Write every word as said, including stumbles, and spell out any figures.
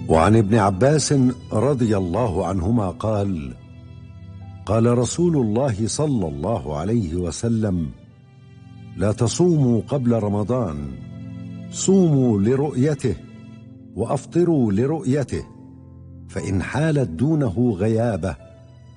وعن ابن عباس رضي الله عنهما قال: قال رسول الله صلى الله عليه وسلم: لا تصوموا قبل رمضان، صوموا لرؤيته وافطروا لرؤيته، فإن حالت دونه غيابة